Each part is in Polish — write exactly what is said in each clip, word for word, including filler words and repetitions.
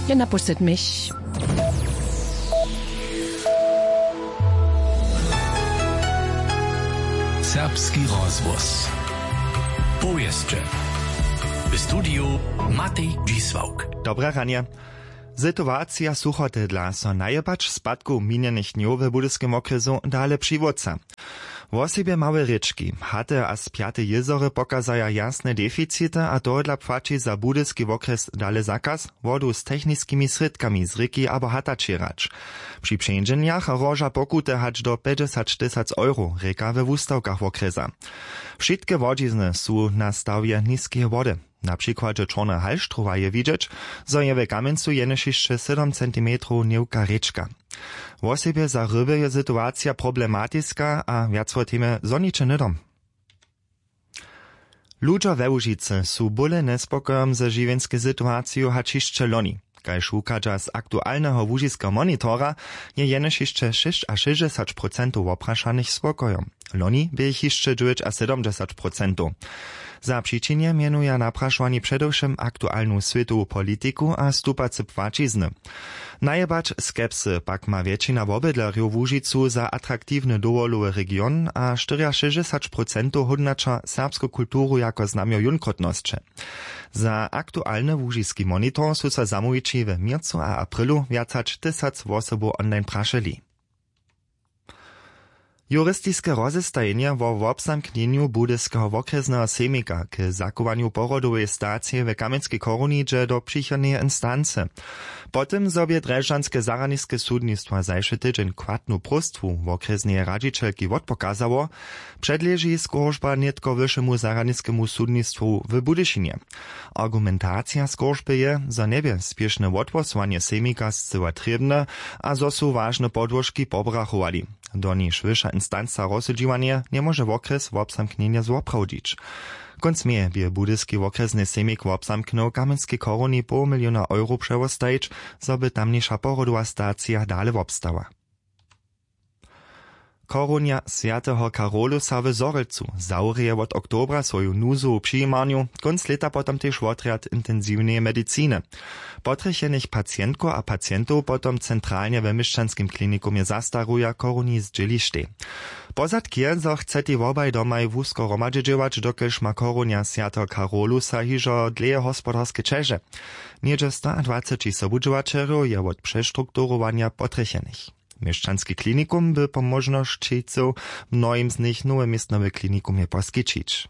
Ja napustit mich. Serbski rozvoz. Powieszcze. W studiu Matej Dzisłauk. Dobra ranie. Sytuacja suchotydla so najebacz spadku minionych dniów w budyskim okresu dale przywodca. W osobie małe ryczki, hatte a spiate jezory pokazaja jasne deficity, a to dla płaci za budyski okres dale zakaz wodu z technickimi sredkami z ryki abo hatačirać. Przy przędzeniach roża pokute hać do pięćdziesiąt tysięcy euro, ryka we wustawkach okresa. Wszystkie wodzizny są na stawie niskie wody. Na przykładzie Czorna Halštrova je widzieć, że je w Kamencu jenoż jeszcze siedem centimetrów niewka ryczka. W osobie za ryby je sytuacja problematyczna, a wiac o tym zonicze nydom. Ludzie we Łužicy są bóle nespokojom ze żywienską sytuacją hać jeszcze loni. Kajż ukaże z aktualnego łužiskiego monitora je jenoż jeszcze sześć a sześćdziesiąt procent opraszanych spokojom. Loni by ich jeszcze dziewięć a siedemdziesiąt procent. Za przyczynie mianuje napraszanie przedewším aktualną światową polityku a stupace płacizny. Najebacz skepsy pak ma większość obydlerów w Łužicu za atraktivny dowolowy region, a sześćdziesiąt procent hodnacza serbską kulturu jako znamio junkrotnosće. Za aktualny łužiski monitor su se zamówici w miercu a aprilu wiacać tysac osobów online praszeli. Juristiske rozestajenie vo obsamknieniu budyskiego okresnego semika k zakowaniu porodowej stacji w Kamenskiej Koruni dże do przychodnej instance. Potem sobie Drežanske zaraniske sudnictwo zajszy tydzień kwartnu prostwu w okresnej radzicielki odpokazało, przedleży skorżba nietko wyższemu zaraniskemu sudnictwu w Budyszynie. Argumentacja skorżby je, że niebie spieszne odposłanie semika zcyła trebne, a zo su ważne podłożki pobrachowali. Do niż wyższa instanca rozsudziwania nie może w okres w obsamknienia złoprawdzić. Konc mie by budyski okresny semik w obsamknął Kamenskiej Koruni pół miliona euro przewostajić, żeby tamniejsza porodowa stacja dalej obstała. Korunia Świętego Karolusa w Zorelcu zaurije od oktobra swoją nuzu przyjmaniu, konc leta potom też odriad intensywnej medycyny. Potrechenych pacjentko a pacjentów potom centralnie w Mieszczanskim klinikumie zastaruje koruni z dzieliszty. Pozadkie, zo chceti obaj domaj wózko romadźedziewać, dokelż ma Korunia Świętego Karolusa hižo dleje hospodarskie czeże. Niedzie sto dwadzieścia sobudźowaczerów je od przestrukturowania potrechenych. Mieszczanski klinikum by po możności co mnoim z nich nowe miestnowe klinikumie poskyčić.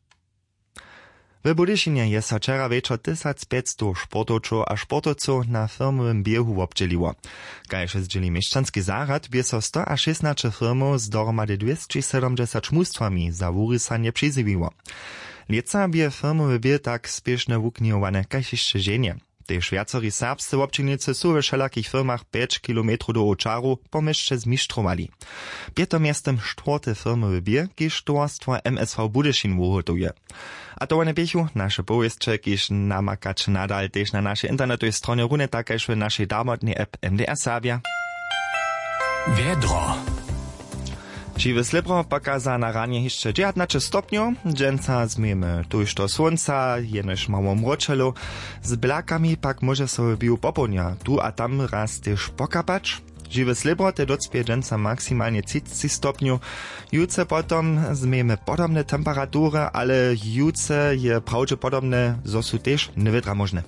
W Budyszynie jest wczoraj wieczór tysiąc pięćset sportowców a sportowców na firmowym biegu obdzieliło. Kajż zdzieli Mieszczanski zarad, by so sto a szesnaście firmów z dohromady dwieście siedemdziesiąt szmustwami za wurysanie przyzywiło. Lieca by firmowy bieg tak spieszne wukniowane kajż jeszcze żenie. Tež viacerí serbscy občinnicy sú ve všelakých firmach pięć kilometrów do Očaru pomieszcze zmistrowali. Pieto miestem czwarte firmowy bieg, kiż towarstwo M S V Budyszyn wuhotuje. A to one biechu nasze powiestcze, kiż namakać nadal też na naszej internetowej stronie rune takajż w naszej darmotnej app M D R Serbia. Wiedro. Žiwe slibro pokaza na ranie jeszcze dziewiętnaście stopniów, dżęca zmiemy tuż do słońca, jenoż mało mroczelu, z blakami pak może sobie bił popołnia, tu a tam raz też pokapać. Žiwe slibro te docpie dżęca maksymalnie trzydzieści stopniów, juce potom zmiemy podobne temperatury, ale juce je prawdopodobne, zo su też niewytra możne.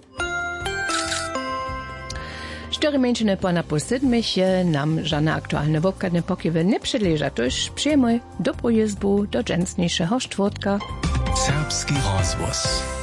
Cztery mężczyzny po napustydmych je nam żadne aktualne wopkadne pokiewy nie przedleża, toż przyjmuj dobrą jezbu do dżęsniejszego czwartka. Serbski rozvoz.